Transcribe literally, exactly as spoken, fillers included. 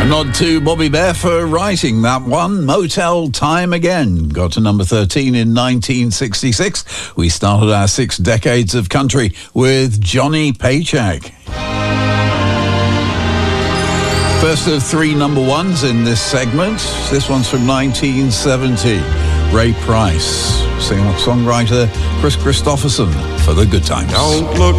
nod to Bobby Bear for writing that one. Motel Time Again got to number thirteen in nineteen sixty-six. We started our six decades of country with Johnny Paycheck. First of three number ones in this segment. This one's from nineteen seventy. Ray Price, singer-songwriter Chris Christopherson for The Good Times. Don't look